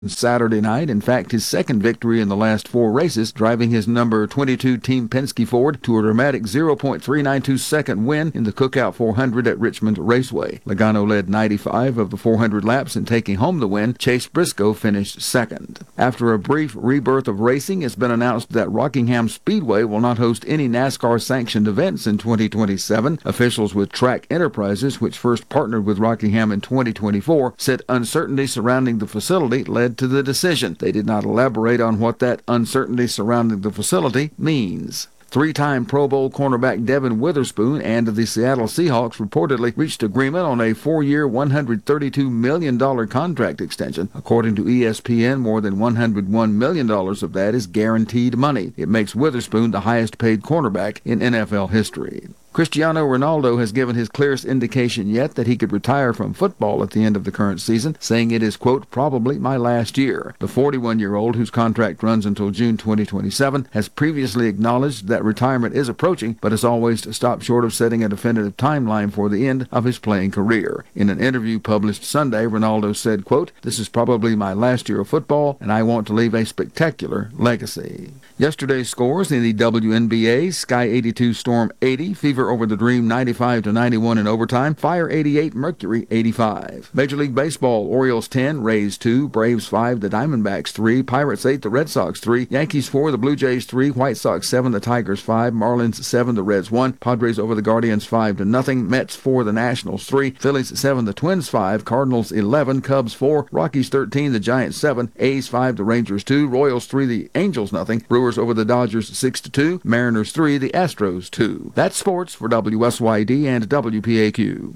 Saturday night. In fact, his second victory in the last 4 races, driving his number 22 Team Penske Ford to a dramatic 0.392 second win in the Cookout 400 at Richmond Raceway. Logano led 95 of the 400 laps, and taking home the win, Chase Briscoe finished second. After a brief rebirth of racing, it's been announced that Rockingham Speedway will not host any NASCAR-sanctioned events in 2027. Officials with Track Enterprises, which first partnered with Rockingham in 2024, said uncertainty surrounding the facility led to the decision. They did not elaborate on what that uncertainty surrounding the facility means. 3-time Pro Bowl cornerback Devin Witherspoon and the Seattle Seahawks reportedly reached agreement on a 4-year, $132 million contract extension. According to ESPN, more than $101 million of that is guaranteed money. It makes Witherspoon the highest-paid cornerback in NFL history. Cristiano Ronaldo has given his clearest indication yet that he could retire from football at the end of the current season, saying it is, quote, probably my last year. The 41-year-old, whose contract runs until June 2027, has previously acknowledged that retirement is approaching, but has always stopped short of setting a definitive timeline for the end of his playing career. In an interview published Sunday, Ronaldo said, quote, this is probably my last year of football, and I want to leave a spectacular legacy. Yesterday's scores in the WNBA: Sky 82, Storm 80, Fever over the Dream 95-91 in overtime, Fire 88, Mercury 85. Major League Baseball: Orioles 10, Rays 2, Braves 5, the Diamondbacks 3, Pirates 8, the Red Sox 3, Yankees 4, the Blue Jays 3, White Sox 7, the Tigers 5, Marlins 7, the Reds 1, Padres over the Guardians 5-0, Mets 4, the Nationals 3, Phillies 7, the Twins 5, Cardinals 11, Cubs 4, Rockies 13, the Giants 7, A's 5, the Rangers 2, Royals 3, the Angels 0, Brewers over the Dodgers 6-2, Mariners 3, the Astros 2. That's sports for WSYD and WPAQ.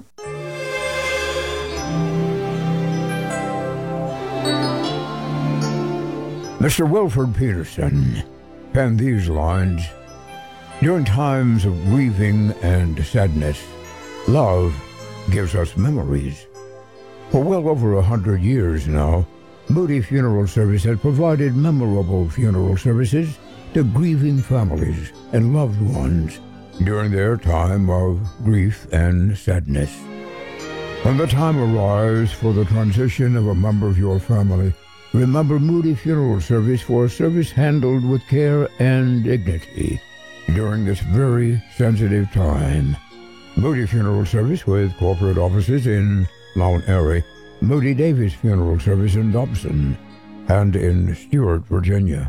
Mr. Wilford Peterson penned these lines: during times of grieving and sadness, love gives us memories. For well over 100 years now, Moody Funeral Service has provided memorable funeral services to grieving families and loved ones during their time of grief and sadness. When the time arrives for the transition of a member of your family, remember Moody Funeral Service for a service handled with care and dignity during this very sensitive time. Moody Funeral Service, with corporate offices in Mount Airy, Moody Davis Funeral Service in Dobson, and in Stuart, Virginia.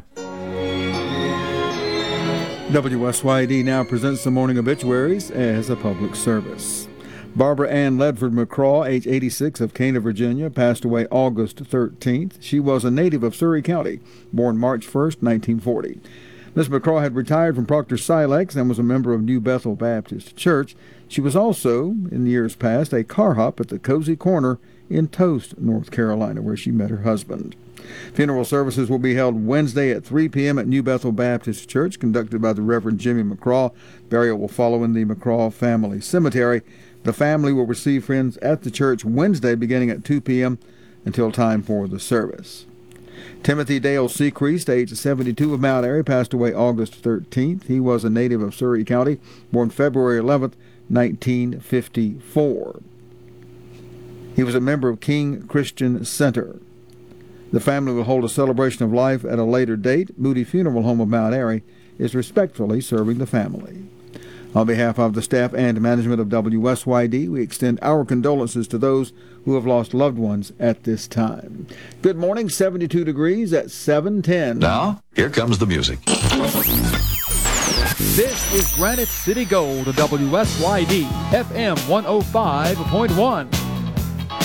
WSYD now presents the morning obituaries as a public service. Barbara Ann Ledford McCraw, age 86, of Cana, Virginia, passed away August 13th. She was a native of Surry County, born March 1st, 1940. Ms. McCraw had retired from Proctor Silex and was a member of New Bethel Baptist Church. She was also, in years past, a car hop at the Cozy Corner in Toast, North Carolina, where she met her husband. Funeral services will be held Wednesday at 3 p.m. at New Bethel Baptist Church, conducted by the Reverend Jimmy McCraw. Burial will follow in the McCraw Family Cemetery. The family will receive friends at the church Wednesday beginning at 2 p.m. until time for the service. Timothy Dale Secreast, age 72, of Mount Airy, passed away August 13th. He was a native of Surry County, born February 11th, 1954. He was a member of King Christian Center. The family will hold a celebration of life at a later date. Moody Funeral Home of Mount Airy is respectfully serving the family. On behalf of the staff and management of WSYD, we extend our condolences to those who have lost loved ones at this time. Good morning, 72 degrees at 7:10. Now, here comes the music. This is Granite City Gold, WSYD, FM 105.1.